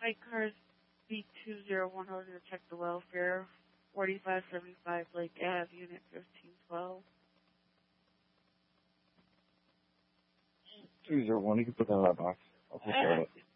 My car is B201. I was going to check the welfare. 4575 Lake Ave, Unit 1512. 201, you can put that in that box. I'll take care of it.